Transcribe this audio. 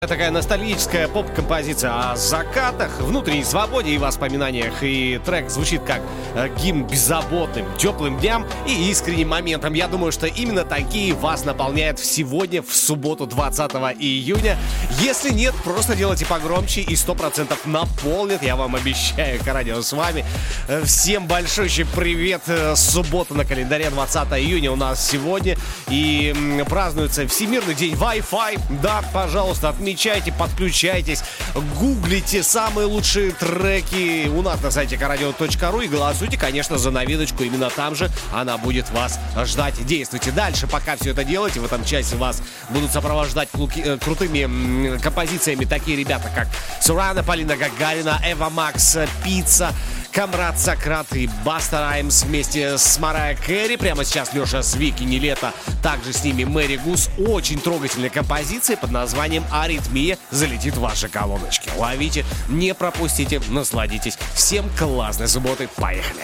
Такая ностальгическая поп-композиция о закатах, внутренней свободе и воспоминаниях. И трек звучит как гимн беззаботным, теплым дням и искренним моментом. Я думаю, что именно такие вас наполняют сегодня, в субботу, 20 июня. Если нет, просто делайте погромче и 100% наполнит, я вам обещаю. К-радио с вами. Всем большущий привет. Суббота на календаре, 20 июня у нас сегодня. И празднуется Всемирный день Wi-Fi. Да, пожалуйста, отмечайте, подключайтесь, гуглите самые лучшие треки у нас на сайте karadio.ru и голосуйте, конечно, за новиночку. Именно там же она будет вас ждать. Действуйте дальше, пока все это делаете. В этом часе вас будут сопровождать крутыми композициями такие ребята, как Сурана, Полина Гагарина, Эва Макс, Пицца, Камрад Сократ и Баста Раймс вместе с Марайя Кэрри. Прямо сейчас Леша Свик и Нилетто. Также с ними Мэри Гус. Очень трогательная композиция под названием «Аритмия» залетит в ваши колоночки. Ловите, не пропустите, насладитесь. Всем классной субботы. Поехали!